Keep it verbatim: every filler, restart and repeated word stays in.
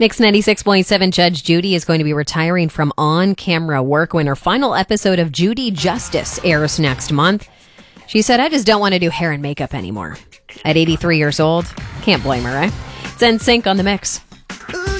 Mix ninety-six point seven Judge Judy is going to be retiring from on-camera work when her final episode of Judy Justice airs next month. She said, I just don't want to do hair and makeup anymore. At eighty-three years old, can't blame her, right? It's N Sync on the Mix.